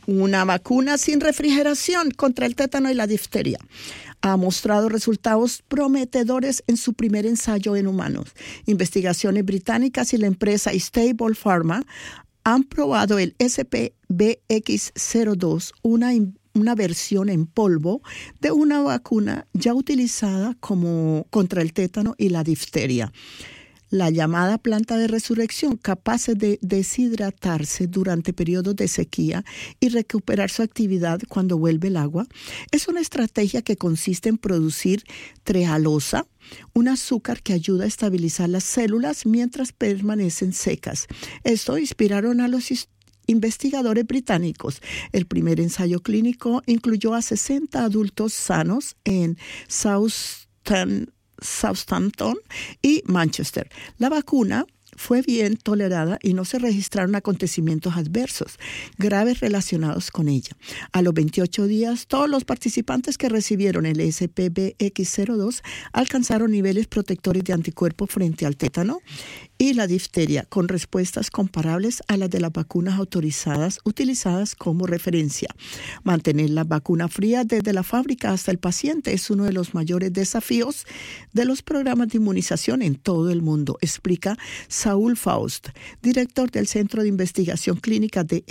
Una vacuna sin refrigeración contra el tétano y la difteria ha mostrado resultados prometedores en su primer ensayo en humanos. Investigaciones británicas y la empresa Stable Pharma han probado el SPBX02, una versión en polvo de una vacuna ya utilizada contra el tétano y la difteria. La llamada planta de resurrección, capaz de deshidratarse durante periodos de sequía y recuperar su actividad cuando vuelve el agua, es una estrategia que consiste en producir trealosa, un azúcar que ayuda a estabilizar las células mientras permanecen secas. Esto inspiraron a los investigadores británicos. El primer ensayo clínico incluyó a 60 adultos sanos en Southampton y Manchester. La vacuna fue bien tolerada y no se registraron acontecimientos adversos graves relacionados con ella. A los 28 días, todos los participantes que recibieron el SPBX02 alcanzaron niveles protectores de anticuerpos frente al tétano y la difteria, con respuestas comparables a las de las vacunas utilizadas como referencia. Mantener la vacuna fría desde la fábrica hasta el paciente es uno de los mayores desafíos de los programas de inmunización en todo el mundo, explica Saul Faust, director del Centro de Investigación Clínica de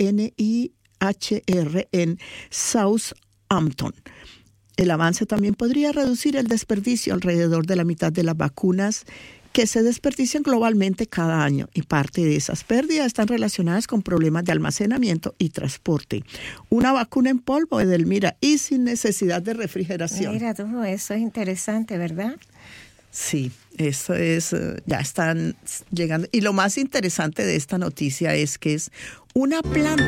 NIHR en Southampton. El avance también podría reducir el desperdicio. Alrededor de la mitad de las vacunas que se desperdician globalmente cada año, y parte de esas pérdidas están relacionadas con problemas de almacenamiento y transporte. Una vacuna en polvo, Edelmira, y sin necesidad de refrigeración. Mira, todo eso es interesante, ¿verdad? Sí, eso es, ya están llegando. Y lo más interesante de esta noticia es que es una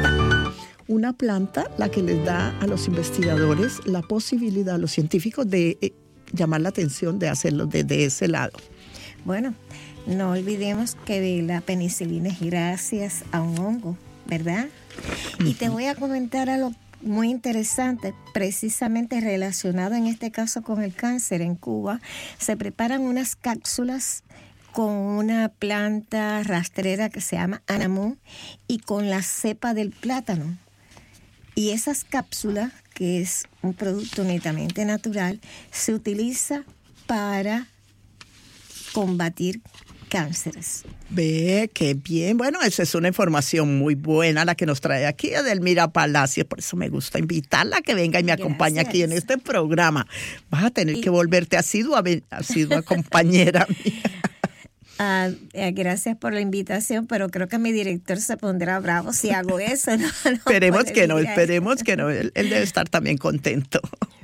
planta la que les da a los investigadores la posibilidad, a los científicos, de llamar la atención, de hacerlo desde ese lado. Bueno, no olvidemos que la penicilina es gracias a un hongo, ¿verdad? Uh-huh. Y te voy a comentar algo muy interesante, precisamente relacionado en este caso con el cáncer. En Cuba se preparan unas cápsulas con una planta rastrera que se llama anamú y con la cepa del plátano. Y esas cápsulas, que es un producto netamente natural, se utiliza para combatir cánceres. Ve, qué bien. Bueno, esa es una información muy buena la que nos trae aquí Edelmira Palacio. Por eso me gusta invitarla a que venga y me acompañe aquí en este programa. Vas a tener que volverte asidua compañera mía. Gracias por la invitación, pero creo que mi director se pondrá bravo si hago eso. Esperemos que no. Él debe estar también contento.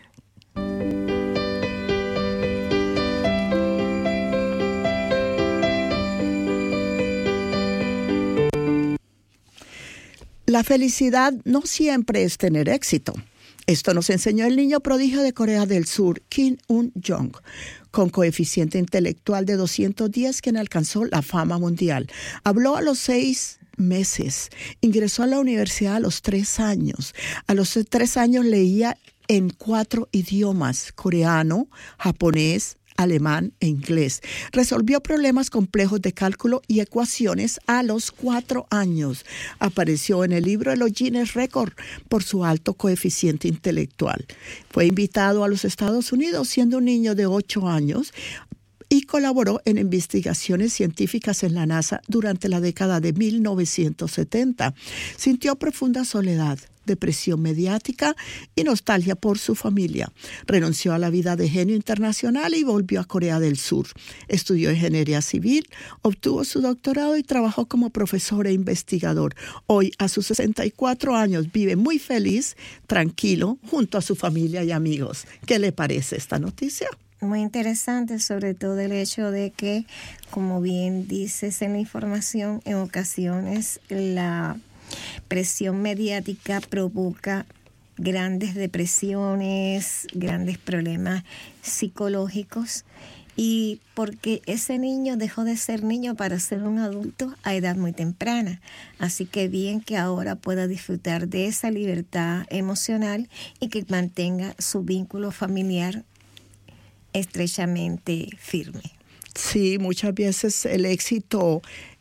La felicidad no siempre es tener éxito. Esto nos enseñó el niño prodigio de Corea del Sur, Kim Un-jong, con coeficiente intelectual de 210, quien alcanzó la fama mundial. Habló a los 6 meses, ingresó a la universidad a los 3 años. A los 3 años leía en 4 idiomas: coreano, japonés, alemán e inglés. Resolvió problemas complejos de cálculo y ecuaciones a los 4 años. Apareció en el libro de los Guinness Records por su alto coeficiente intelectual. Fue invitado a los Estados Unidos siendo un niño de 8 años y colaboró en investigaciones científicas en la NASA durante la década de 1970. Sintió profunda soledad, depresión mediática y nostalgia por su familia. Renunció a la vida de genio internacional y volvió a Corea del Sur. Estudió ingeniería civil, obtuvo su doctorado y trabajó como profesor e investigador. Hoy, a sus 64 años, vive muy feliz, tranquilo, junto a su familia y amigos. ¿Qué le parece esta noticia? Muy interesante, sobre todo el hecho de que, como bien dices en la información, en ocasiones la presión mediática provoca grandes depresiones, grandes problemas psicológicos, y porque ese niño dejó de ser niño para ser un adulto a edad muy temprana. Así que bien que ahora pueda disfrutar de esa libertad emocional y que mantenga su vínculo familiar estrechamente firme. Sí, muchas veces el éxito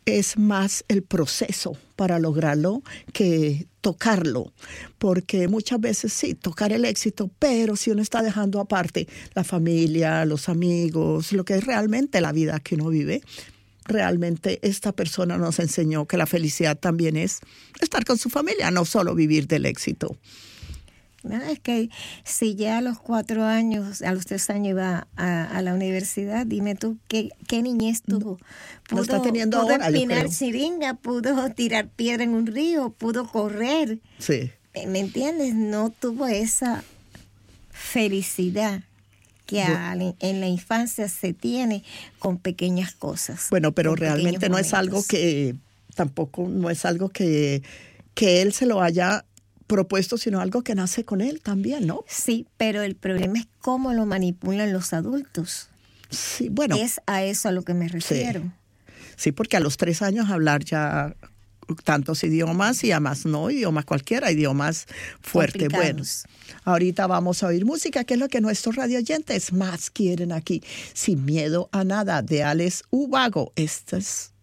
es más el proceso para lograrlo que tocarlo, porque muchas veces sí, tocar el éxito, pero si uno está dejando aparte la familia, los amigos, lo que es realmente la vida que uno vive, realmente esta persona nos enseñó que la felicidad también es estar con su familia, no solo vivir del éxito. No, es que si ya a los 4 años, a los 3 años iba a la universidad, dime tú, ¿qué niñez tuvo? No está teniendo pudo ahora, yo empinar creo. siringa, pudo tirar piedra en un río, pudo correr. Sí. ¿Me entiendes? No tuvo esa felicidad que en la infancia se tiene con pequeñas cosas. Bueno, pero realmente no es algo que, tampoco no es algo que él se lo haya propuesto, sino algo que nace con él también, ¿no? Sí, pero el problema es cómo lo manipulan los adultos. Sí, bueno. Es a eso a lo que me refiero. Sí, porque a los 3 años hablar ya tantos idiomas y además no idiomas cualquiera, idiomas fuertes. Bueno, ahorita vamos a oír música, que es lo que nuestros radioyentes más quieren aquí. Sin miedo a nada, de Alex Ubago. Esto es